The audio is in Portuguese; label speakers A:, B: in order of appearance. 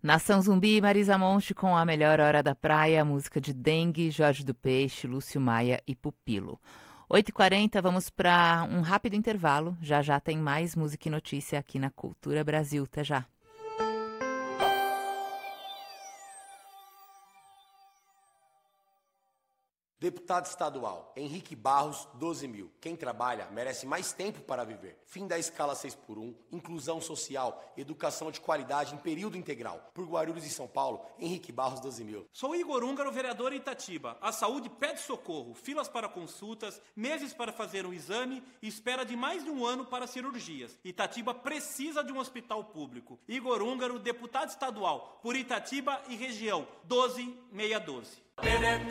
A: Nação Zumbi, Marisa Monte com A Melhor Hora da Praia, música de Dengue, Jorge do Peixe, Lúcio Maia e Pupilo. 8h40, vamos para um rápido intervalo. Já já tem mais música e notícia aqui na Cultura Brasil. Até já.
B: Deputado estadual, Henrique Barros, 12 mil. Quem trabalha merece mais tempo para viver. Fim da escala 6x1, inclusão social, educação de qualidade em período integral. Por Guarulhos e São Paulo, Henrique Barros, 12 mil.
C: Sou Igor Húngaro, vereador em Itatiba. A saúde pede socorro, filas para consultas, meses para fazer um exame e espera de mais de um ano para cirurgias. Itatiba precisa de um hospital público. Igor Húngaro, deputado estadual, por Itatiba e região, 12612.